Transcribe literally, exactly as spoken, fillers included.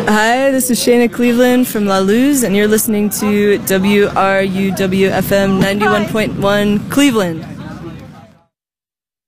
Hi, this is Shayna Cleveland from La Luz, and you're listening to W R U W F M ninety-one point one Cleveland.